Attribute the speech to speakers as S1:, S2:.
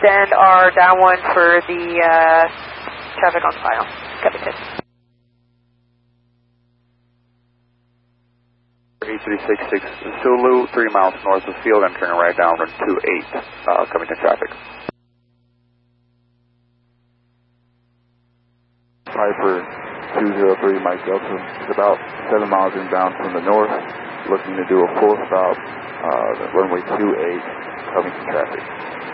S1: send our downwind for the traffic on file. Copy, sir.
S2: 8366 Zulu, 3 miles north of the field, I'm turning right down, run 28, Covington traffic.
S3: Piper 203 Mike Delta is about 7 miles inbound from the north, looking to do a full stop, runway 28, Covington traffic.